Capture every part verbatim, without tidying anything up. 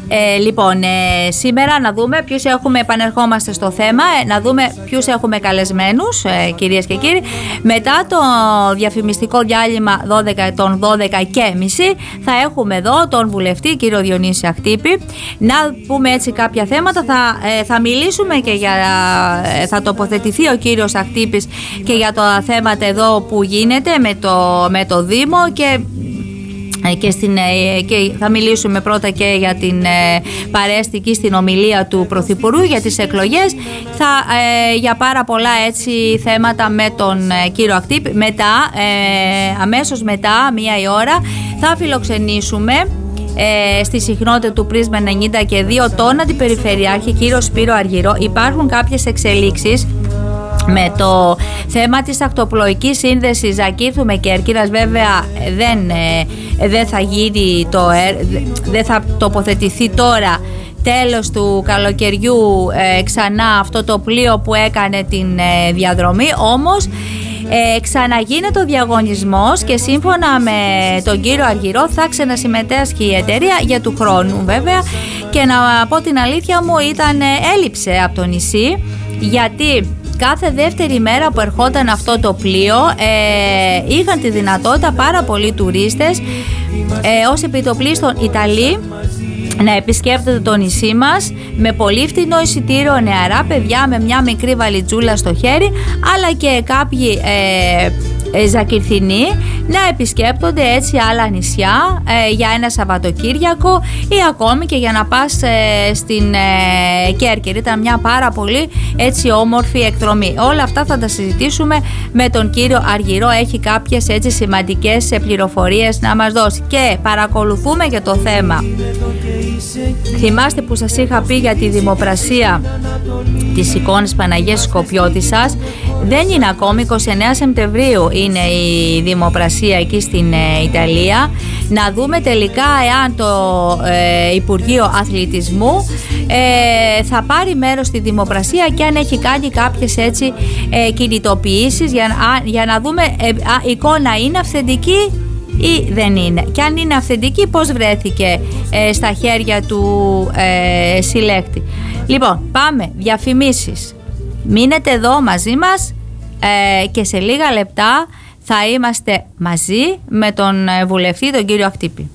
Ε, λοιπόν, ε, σήμερα να δούμε ποιους έχουμε, επανερχόμαστε στο θέμα, ε, να δούμε ποιους έχουμε καλεσμένους, ε, κυρίες και κύριοι. Μετά το διαφημιστικό διάλειμμα δώδεκα, των δώδεκα και μισή θα έχουμε εδώ τον βουλευτή κύριο Διονύση Αχτύπη. Να πούμε έτσι κάποια θέματα, θα, ε, θα μιλήσουμε και για, ε, θα τοποθετηθεί ο κύριος Αχτύπης και για τα θέματα εδώ που γίνεται με το, με το Δήμο και Και, στην, και θα μιλήσουμε πρώτα και για την ε, παρέστηκε στην ομιλία του Πρωθυπουργού για τις εκλογές, θα, ε, για πάρα πολλά έτσι θέματα με τον ε, κύριο Αχτύπη. Μετά, ε, αμέσως μετά, μία η ώρα, θα φιλοξενήσουμε ε, στη συχνότητα του Πρίσμα ενενήντα και δύο τον Αντιπεριφερειάρχη κύριο Σπύρο Αργυρό. Υπάρχουν κάποιες εξελίξεις με το θέμα της ακτοπλοϊκής σύνδεσης Ζακύρθου με Κέρκυρας. Βέβαια δεν, ε, δεν θα γίνει το, ε, δεν θα τοποθετηθεί τώρα, τέλος του καλοκαιριού, ε, ξανά αυτό το πλοίο που έκανε την ε, διαδρομή. Όμως ε, ξαναγίνεται ο διαγωνισμός και σύμφωνα με τον κύριο Αργυρό θα ξανασυμμετέσχει η εταιρεία για του χρόνου βέβαια. Και να πω την αλήθεια μου, ήταν ε, έλειψε από το νησί, γιατί κάθε δεύτερη μέρα που ερχόταν αυτό το πλοίο ε, είχαν τη δυνατότητα πάρα πολλοί τουρίστες ε, ως επιτοπλίστων Ιταλοί να επισκέπτονται το νησί μας με πολύ φτηνό εισιτήριο, νεαρά παιδιά με μια μικρή βαλιτζούλα στο χέρι, αλλά και κάποιοι ε, ε, Ζακυρθινοί να επισκέπτονται έτσι άλλα νησιά ε, για ένα Σαββατοκύριακο ή ακόμη και για να πας ε, στην ε, Κέρκυρη. Ήταν μια πάρα πολύ έτσι όμορφη εκδρομή. Όλα αυτά θα τα συζητήσουμε με τον κύριο Αργυρό. Έχει κάποιες έτσι σημαντικές πληροφορίες να μας δώσει και παρακολουθούμε για το θέμα. Θυμάστε που σας είχα πει για τη δημοπρασία της εικόνας Παναγίας Σκοπιώτισσας? Δεν είναι ακόμη, εικοστή ενάτη Σεπτεμβρίου είναι η δημοπρασία εκεί στην ε, Ιταλία. Να δούμε τελικά εάν το ε, Υπουργείο Αθλητισμού ε, θα πάρει μέρος στη δημοπρασία και αν έχει κάνει κάποιες έτσι ε, κινητοποιήσεις για, α, για να δούμε ε, α, η εικόνα είναι αυθεντική ή δεν είναι, και αν είναι αυθεντική πώς βρέθηκε ε, στα χέρια του ε, συλλέκτη. Λοιπόν, πάμε διαφημίσεις. Μείνετε εδώ μαζί μας ε, και σε λίγα λεπτά θα είμαστε μαζί με τον βουλευτή, τον κύριο Αχτύπη.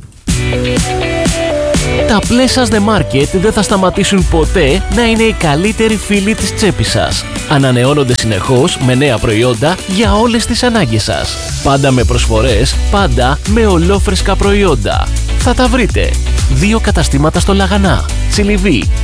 Τα Plesas The Market δεν θα σταματήσουν ποτέ να είναι οι καλύτεροι φίλοι της τσέπης σας. Ανανεώνονται συνεχώς με νέα προϊόντα για όλες τις ανάγκες σας. Πάντα με προσφορές, πάντα με ολόφρεσκα προϊόντα. Θα τα βρείτε. Δύο καταστήματα στο Λαγανά, Τσιλιβί,